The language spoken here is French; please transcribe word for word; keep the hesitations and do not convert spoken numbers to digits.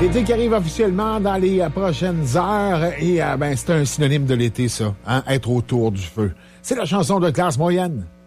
L'été qui arrive officiellement dans les euh, prochaines heures et euh, ben c'est un synonyme de l'été, ça, hein, être autour du feu. C'est la chanson de Classe Moyenne.